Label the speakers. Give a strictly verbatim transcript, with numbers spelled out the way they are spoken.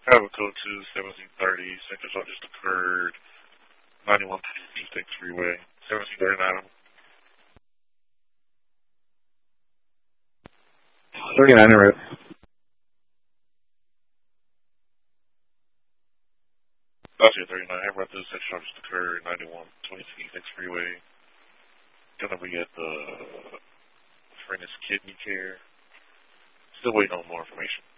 Speaker 1: I have a code two seventeen thirty. Second assault just occurred. ninety-one twenty-six freeway. seventeen thirty-nine.
Speaker 2: thirty-nine en route.
Speaker 1: Gotcha, thirty-nine. I have right through the second assault just occurred. ninety-one twenty-six freeway. Gonna be at the Furnace Kidney Care. Still waiting on more information.